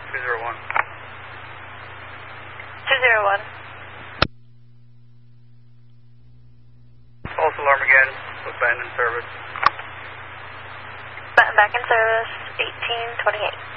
201. 201. False alarm again. Put Benton in service. Benton back in service, 1828.